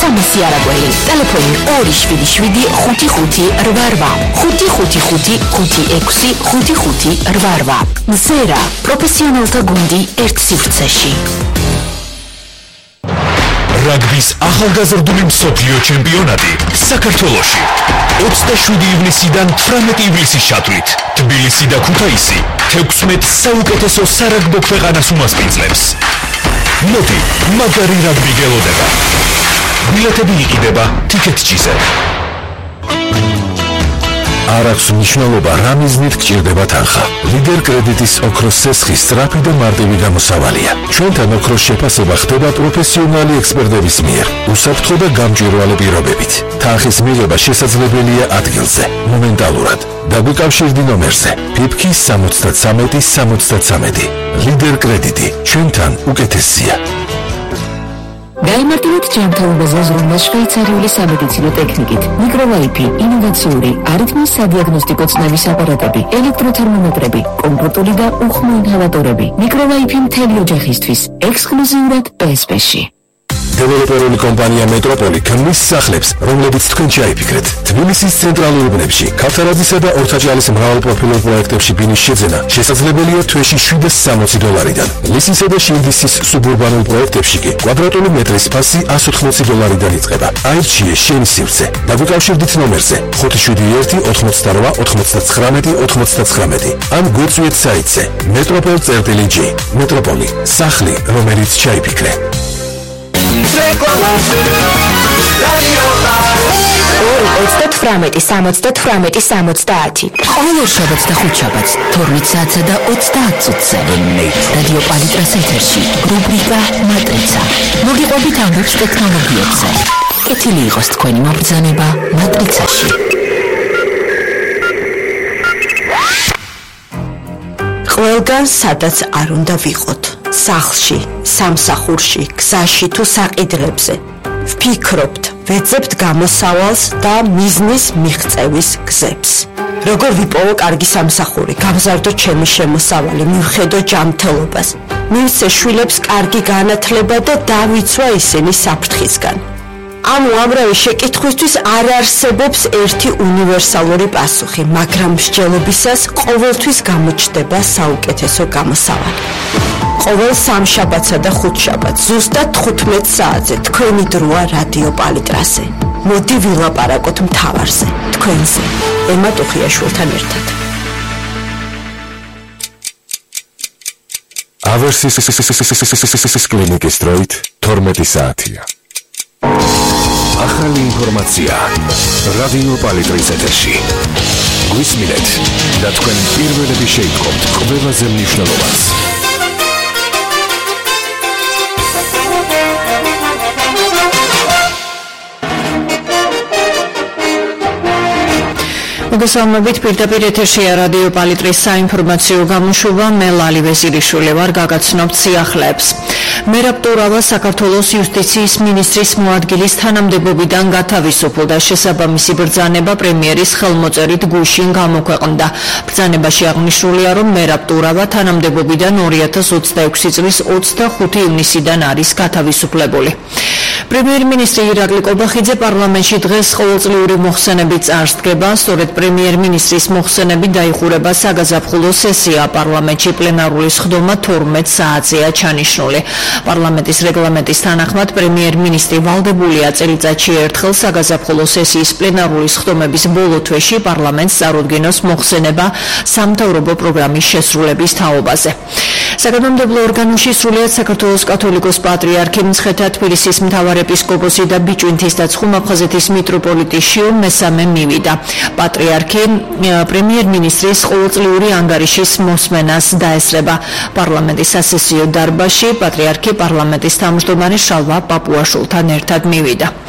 თამასი არაგველი. ტელეფონი 277 55 555 მზერა პროფესიონალთა გუნდი ერთ სივრცეში. რაგბის ახალგაზრდული მსოფლიო ჩემპიონატი საქართველოში 27 ივნისიდან 18 ივლისის ჩათვლით თბილისი და ქუთაისი 16 საუკეთესო სარაგბო ქვეყანას უმასპინძლებს. მოდი მაგარი რაგბი გელოდება. ბილეთები იყიდება TicketJet-ზე. არ აქვს მნიშვნელობა რა მიზნით გჭირდება თანხა. ლიდერ კრედიტის ოქროს სესხის სწრაფი და მარტივი გამოსავალია. ჩვენთან ოქროს შეფასება ხდება პროფესიონალი ექსპერტების მიერ, უსაფრთხო და გამჭვირვალე პირობებით. თანხის მიღება შესაძლებელია ადგილზე, მომენტალურად. დაგვიკავშირდი ნომერზე PIPK 73 ლიდერ კრედიტი, ჩვენთან უკეთესია. გაიმართლეთ ჯანმრთელობაზე ზრუნვა შვეიცარიული სამედიცინო ტექნიკით. მიკროვაიფი, ინოვაციური, არითმის სადიაგნოსტიკო წნევის აპარატები, ელექტროთერმომეტრები, კომფორტული და უხმო ინჰალატორები. მიკროვაიფი მთელი ოჯახისთვის, ექსკლუზიურად PSP-ში. დეველოპერული კომპანია მეტროპოლი ქმნის სახლებს, რომლებიც თქვენ ჩაიფიქრეთ. თბილისის ცენტრალურ უბნებში, ქავთარაძისა და ორთაჭალის მრავალპროფილურ პროექტებში ბინის შეძენა შესაძლებელია თვეში $760-დან. ლისისა და შილდისის სუბურბანულ პროექტებში კი კვადრატული მეტრის ფასი $180-დან იწყება. აირჩიე შენი სივრცე. დაგვიკავშირდით ნომერზე 571-99-99 ან გვიწვიეთ საიტზე metropol.g. მეტროპოლი, სახლი, რომელიც ჩაიფიქრე. 2-18-70 ყოველ შაბათს და ხუთშაბათს 12 საათსა და 30 წუთზე რადიო პალიტრას ეთერში რუბრიკა მატრიცა. მოგიყვებით ამბებს ტექნოლოგიებზე. კეთილი იყოს თქვენი მობრძანება მატრიცაში. ყველგან სადაც არ უნდა ვიყოთ. სახლში, სამსახურში, გზაში თუ საყიდლებზე. ვფიქრობთ, ვეძებთ გამოსავალს და მიზნის მიღწევის გზებს. როგორ ვიპოვო კარგი სამსახური, გამზარდო ჩემი შემოსავალი, მივხედო ჯანმრთელობას. მივცე შვილებს კარგი განათლება და დავიცვა ისინი საფრთხისგან. ამ უამრავი შეკითხვისთვის არ არსებობს ერთი უნივერსალური პასუხი, მაგრამ მსჯელობისას ყოველთვის გამოჩნდება საუკეთესო გამოსავალი. ყოველ სამშაბათსა და ხუთშაბათს ზუსტად 15 საათზე თქვენი დროა რადიო პალიტრაზე. მოდი ვილაპარაკოთ მთავარზე, თქვენზე, ემა ტუხიაშვილთან ერთად. ავერსის კლინიკის დროით 12 საათია. ახალი ინფორმაცია რადიო პალიტრის ეთერში. გვისმინეთ და თქვენ პირველები შეიტყობთ ყველაზე მნიშვნელოვანს. მოგესალმებით, პირდაპირ ეთერშია რადიო პალიტრის საინფორმაციო გამოშვება. მე ლალი ვეზირიშვილი ვარ, გაგაცნობთ სიახლეებს. მერაბ ტურავა საქართველოს იუსტიციის მინისტრის მოადგილის თანამდებობიდან გათავისუფლდა. შესაბამისი ბრძანება პრემიერის ხელმოწერით გუშინ გამოქვეყნდა. ბრძანებაში აღნიშნულია, რომ მერაბ ტურავა თანამდებობიდან 2026 წლის 25 ივნისიდან არის გათავისუფლებული. პრემიერ-მინისტრი ირაკლი კობახიძე პარლამენტში დღეს ყოველწლიური მოხსენებით წარსდგება. სწორედ პრემიერ-მინისტრის მოხსენებით დაიხურება საგაზაფხულო სესია. პარლამენტში პლენარული სხდომა 12 საათზეა ჩანიშნული. პარლამენტის რეგლამენტის თანახმად პრემიერ-მინისტრი ვალდებულია წელიწადში ერთხელ საგაზაფხულო სესიის პლენარული სხდომების ბოლო თვეში პარლამენტს წარუდგინოს მოხსენება სამთავრობო პროგრამის შესრულების თაობაზე. საკანონმდებლო ორგანოში სრულიად საქართველოს კათოლიკოს პატრიარქი მცხეთა თბილისის მთავარეპისკოპოსი და ბიჭვინთის და ცხუმაფხაზეთის მიტროპოლიტი შიო მესამე მივიდა. პატრიარქი პრემიერ-მინისტრის ყოველწლიური ანგარიშის მოსმენას დაესწრება. პარლამენტის სასესიო დარბაზში პატრიარქი პარლამენტის თავმჯდომარე შალვა პაპუაშვილთან ერთად მივიდა.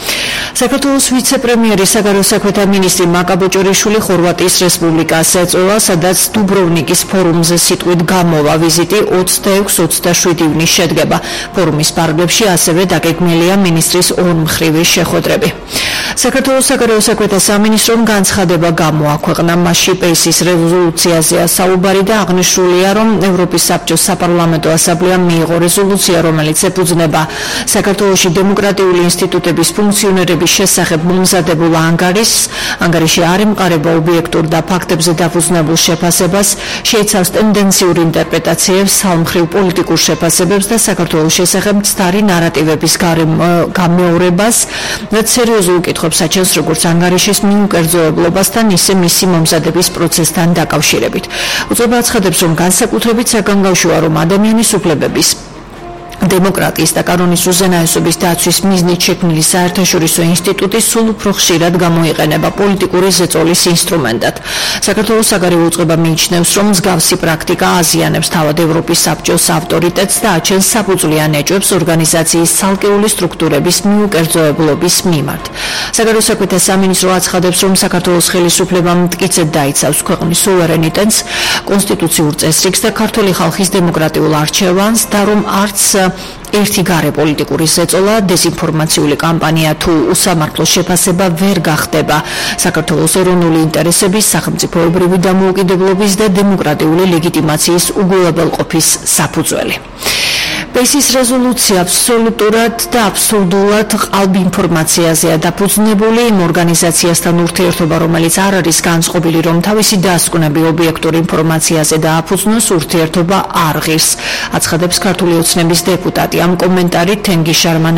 საქართველოს ვიცე-პრემიერი საგარეო საქმეთა მინისტრი მაკა ბოჭორიშვილი ხორვატიის რესპუბლიკას ეწევა, სადაც დუბროვნიკის ფორუმზე სიტყვით გამოვა. ვიზიტი 26-27 ივნისს შედგება. ფორუმის ფარგლებში ასევე დაგეგმილია მინისტრის ორმხრივი შეხვედრები. საქართველოს საგარეო საქმეთა სამინისტრომ განცხადება გამოაქვეყნა. მასში პეისის რეზოლუციაზეა საუბარი და აღნიშნულია, რომ ევროპის საბჭოს საპარლამენტო ასამბლეამ მიიღო რეზოლუცია, რომელიც ეფუძნება საქართველოში დემოკრატიული ინსტიტუტების ფუნქციონირების შესახებ მომზადებულ ანგარიში არ ემყარება ობიექტურ და ფაქტებზე დაფუძნებულ შეფასებას, შეიცავს ტენდენციური ინტერპრეტაციებს, სამმხრივ პოლიტიკურ შეფასებებს და საქართველოს შესახებ მცდარი ნარატივების გამეორებას, რაც სერიოზულ კითხვებს აჩენს როგორც ანგარიშის მიუკერძოებლობასთან, ისე მისი მომზადების პროცესთან დაკავშირებით. უწყება აცხადებს, რომ განსაკუთრებით საგანგაშოა, რომ ადამიანის უფლებების დემოკრატიის და კანონის უზენაესობის დაცვის მიზნით შექმნილი საერთაშორისო ინსტიტუტი სულ უფრო ხშირად გამოიყენება პოლიტიკური ზეწოლის ინსტრუმენტად. საქართველოს საგარეო უწყება მიიჩნევს, რომ მსგავსი პრაქტიკა აზიანებს თავად ევროპის საბჭოს ავტორიტეტს და აჩენს საფუძვლიან ეჭვებს ორგანიზაციის ცალკეული სტრუქტურების მიუკერძოებლობის მიმართ. საგარეო საქმეთა სამინისტრო აცხადებს, რომ საქართველოს ხელისუფლებამ მტკიცედ დაიცავს ქვეყნის სუვერენიტეტს, კონსტიტუციურ წესრიგს და ქართული ხალხის დემოკრატიულ არჩევანს და რომ არც ერთი გარე პოლიტიკური ზეწოლა, დეზინფორმაციული კამპანია თუ უსამართლო შეფასება ვერ გახდება საქართველოს ეროვნული ინტერესების, სახელმწიფოებრივი დამოუკიდებლობის და დემოკრატიული ლეგიტიმაციის უგულებელყოფის საფუძველი. პეისის რეზოლუცია აბსოლუტურად და აბსურდულად ყალბ ინფორმაციაზეა დაფუძნებული იმ ორგანიზაციასთან ურთიერთობა, რომელიც არ არის განწყობილი, რომ თავისი დასკვნები ობიექტურ ინფორმაციაზე დააფუძნოს, ურთიერთობა არ ღირს, აცხადებს ქართული ოცნების დეპუტატი. ამ კომენტარით თენგიზ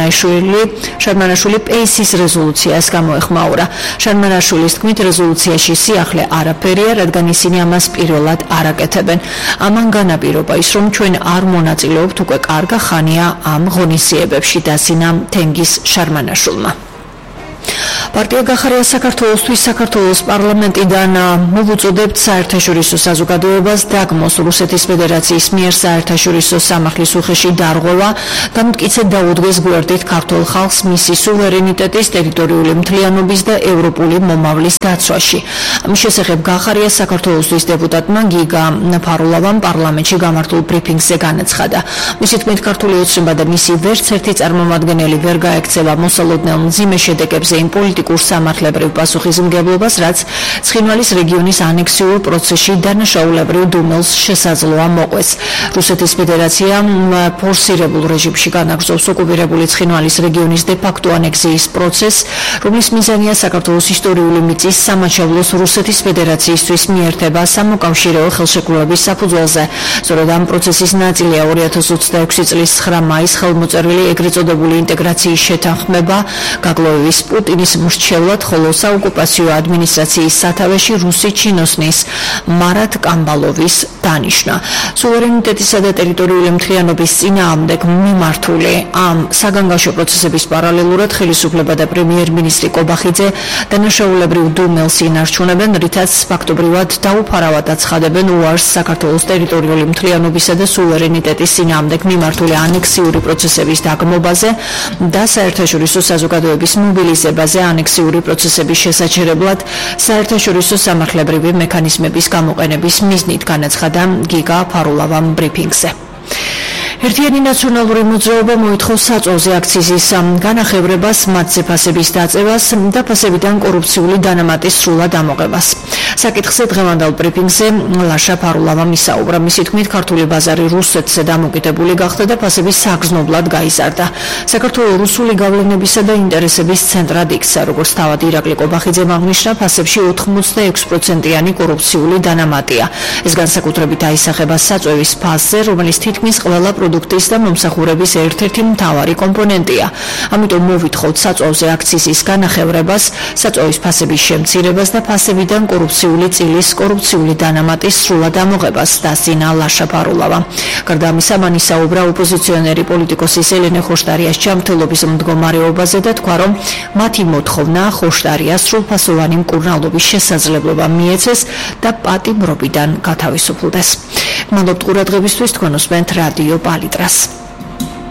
შარმანაშვილი პეისის რეზოლუციას გამოეხმაურა. შარმანაშვილის თქმით, რეზოლუციაში სიახლე არაფერია, რადგან ისინი ამას პირველად არ აკეთებენ. ამან განაპირობა ის, რომ ჩვენ არ მონაწილეობთ უკვე კარგა ხანია ამ ღონისძიებებში, დასინა თენგიზ შარმანაშვილმა. პარტია გახარია საქართველოსთვის საქართველოს პარლამენტიდან მოვუწოდებთ საერთაშორისო საზოგადოებას დაგმოს რუსეთის ფედერაციის მიერ საერთაშორისო სამართლის უხეში დარღვევა და მტკიცედ დაუდგეს გვერდით ქართულ ხალხს მისი სუვერენიტეტის, ტერიტორიული მთლიანობის და ევროპული მომავლის დაცვაში. ამის შესახებ გახარია საქართველოსთვის დეპუტატმა გიგა ფარულავამ პარლამენტში გამართულ ბრიფინგზე განაცხადა. მისი თქმით, ქართული ოცნება და მისი ვერც ერთი წარმომადგენელი ვერ გაექცევა მოსალოდნელ მძიმე შედეგებზე იმ პოლიტიკურ სამართლებრივ პასუხისმგებლობას, რაც ცხინვალის რეგიონის ანექსიურ პროცესში დანაშაულებრივ დუმილს შესაძლოა მოყვეს. რუსეთის ფედერაცია ფორსირებულ რეჟიმში განაგრძობს ოკუპირებული ცხინვალის რეგიონის დე-ფაქტო ანექსიის პროცესს, რომლის მიზანია საქართველოს ისტორიული მიწის სამაჩაბლოს რუსეთის ფედერაციისთვის მიერთება სამოკავშირეო ხელშეკრულების საფუძველზე. სწორედ ამ პროცესის ნაწილია 2026 წლის 9 მაისს ხელმოწერილი ეგრეთ წოდებული ინტეგრაციის შეთანხმება გაგლოევის პუტინის მრჩევლად, ხოლო საოკუპაციო ადმინისტრაციის სათავეში რუსი ჩინოსნის მარატ კამბალოვის დანიშვნა. სუვერენიტეტისა და ტერიტორიული მთლიანობის წინააღმდეგ მიმართული ამ საგანგაშო პროცესების პარალელურად ხელისუფლება და პრემიერ-მინისტრი კობახიძე დანაშაულებრივ დუმილს ინარჩუნებენ, რითაც ფაქტობრივად დაუფარავად აცხადებენ უარს საქართველოს ტერიტორიული მთლიანობისა და სუვერენიტეტის წინააღმდეგ მიმართული ანექსიური პროცესების დაგმობაზე და საერთაშორისო საზოგადოების მობილიზებაზე ანექსიური პროცესების შესაჩერებლად საერთაშორისო სამართლებრივი მექანიზმების გამოყენების მიზნით, განაცხადა გიგა ფარულავამ ბრიფინგზე. ერთიანი ნაციონალური მოძრაობა მოითხოვს საწვავზე აქციზის განახევრებას, მათზე ფასების დაწევას და ფასებიდან კორუფციული დანამატის სრულად ამოღებას. საკითხზე დღევანდელ ბრიფინგზე ლაშა ფარულავამ ისაუბრა. მისი თქმით, ქართული ბაზარი რუსეთზე დამოკიდებული გახდა და ფასების საგრძნობლად გაიზარდა. საქართველოს რუსული გავლენებისა და ინტერესების ცენტრად იქცა, როგორც თავად ირაკლი კობახიძემ აღნიშნა, ფასებში 86%-იანი კორუფციული დანამატია. ეს განსაკუთრებით აისახება საწვევის ფასზე, რომელიც თითქმის ყველა პროდუქტის და მომსახურების ერთ-ერთი მთავარი კომპონენტია. ამიტომ მოვითხოვთ საწვავზე აქციზის განახევრებას, საწვავის ფასების შემცირებას და ფასებიდან კორუფციული წილის კორუფციული დანამატის სრულად ამოღებას, დასძინა ლაშა ფარულავა. გარდა ამისა, მან ისაუბრა ოპოზიციონერი პოლიტიკოსის ელენე ხოშტარიას ჯანმრთელობის მდგომარეობაზე და თქვა, რომ მათი მოთხოვნა ხოშტარიას სრულფასოვანი მკურნალობის შესაძლებლობა მიეცეს და პატიმრობიდან გათავისუფლდეს. მადლობთ ყურადღებისთვის, თქვენ უსმენთ რადიო პალიტრას.